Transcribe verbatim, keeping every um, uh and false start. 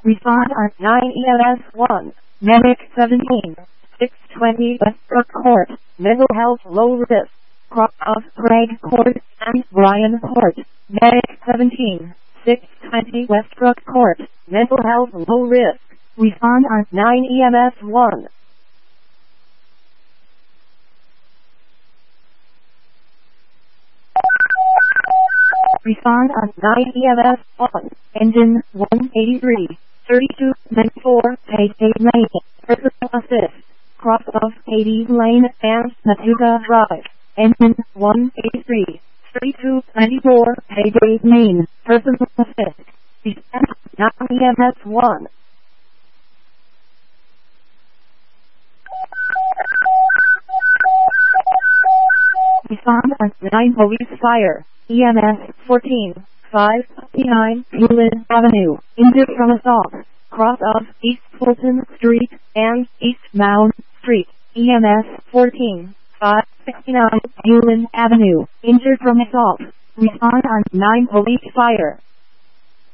Respond on nine E M S one. Medic seventeen. six twenty Westbrook Court. Mental health low risk. Cross of Craig Court and Bryan Court. Medic seventeen. six twenty Westbrook Court. Mental health low risk. Respond on nine E M S one. Respond on nine E M S one. Engine one eighty-three. thirty-two ninety-four Payday Lane. Personal assist. Cross of eighty Lane and Natuga Drive. Engine one eighty-three. thirty-two ninety-four Payday Lane. Personal assist. Respond on nine E M S one. Respond on nine Police Fire. E M S fourteen. five fifty-nine Hewlin Avenue. Injured from assault. Cross of East Fulton Street and East Mound Street. E M S fourteen. five sixty-nine Hewlin Avenue. Injured from assault. Respond on nine Police Fire.